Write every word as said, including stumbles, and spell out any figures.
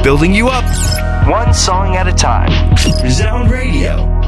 building you up one song at a time. Resound Radio.